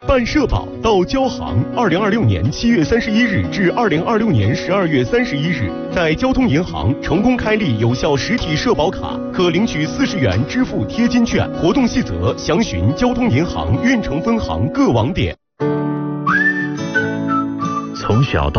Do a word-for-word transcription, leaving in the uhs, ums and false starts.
办社保到交行，二零二六年七月三十一日至二零二六年十二月三十一日，在交通银行成功开立有效实体社保卡，可领取四十元支付贴金券。活动细则详询交通银行运城分行各网点。 从小到